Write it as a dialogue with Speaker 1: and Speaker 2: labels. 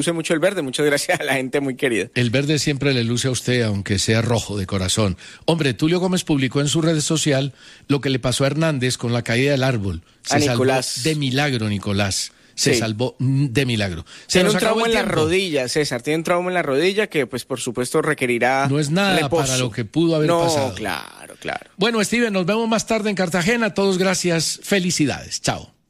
Speaker 1: luce mucho el verde. Muchas gracias a la gente muy querida.
Speaker 2: El verde siempre le luce a usted, aunque sea rojo de corazón. Hombre, Tulio Gómez publicó en su red social lo que le pasó a Hernández con la caída del árbol. Se salvó de milagro, Nicolás. Se salvó de milagro.
Speaker 1: Tiene un trauma en la rodilla, César. Tiene un trauma en la rodilla que, pues, por supuesto, requerirá
Speaker 2: no es nada
Speaker 1: reposo.
Speaker 2: Para lo que pudo haber pasado.
Speaker 1: No, claro.
Speaker 2: Bueno, Steven, nos vemos más tarde en Cartagena. Todos gracias. Felicidades. Chao.